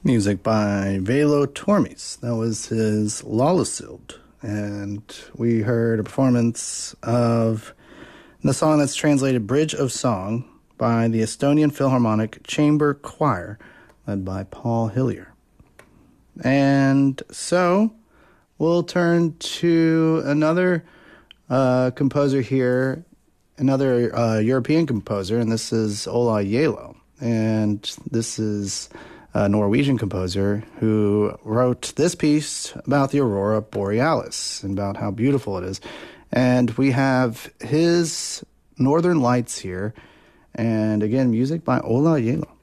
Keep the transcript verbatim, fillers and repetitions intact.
Music by Velo Tormes. That was his Lallasild. And we heard a performance of the song that's translated Bridge of Song by the Estonian Philharmonic Chamber Choir, led by Paul Hillier. And so we'll turn to another uh, composer here, another uh, European composer, and this is Ola Gjeilo. And this is a Norwegian composer who wrote this piece about the aurora borealis and about how beautiful it is. And we have his Northern Lights here, and again, music by Ola Gjeilo.